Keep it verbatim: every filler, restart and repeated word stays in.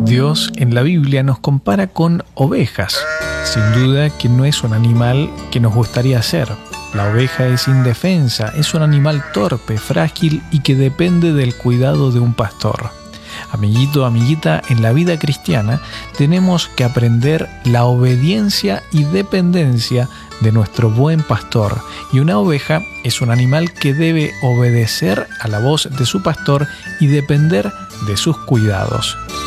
Dios en la Biblia nos compara con ovejas. Sin duda que no es un animal que nos gustaría ser. La oveja es indefensa, es un animal torpe, frágil y que depende del cuidado de un pastor. Amiguito, amiguita, en la vida cristiana tenemos que aprender la obediencia y dependencia de nuestro buen pastor. Y una oveja es un animal que debe obedecer a la voz de su pastor y depender de sus cuidados.